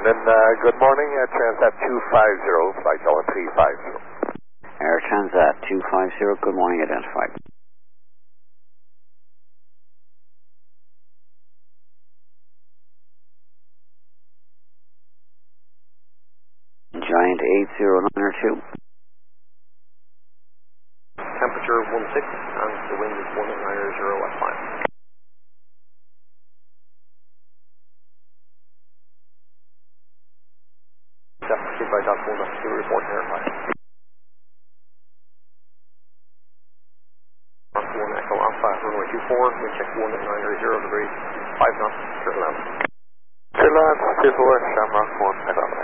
London, good morning, Transat 250, flight Delta 350. Air Transat 250, good morning, identified. Giant 809 Temperature 16 and the wind is 190 at 5. Keep by that 192 report here at 5. 1 Echo Alpha, runway 24, wind check 190 degrees, 5 knots, 0 11. 0 11, 24, Shamrock 1 Echo Alpha.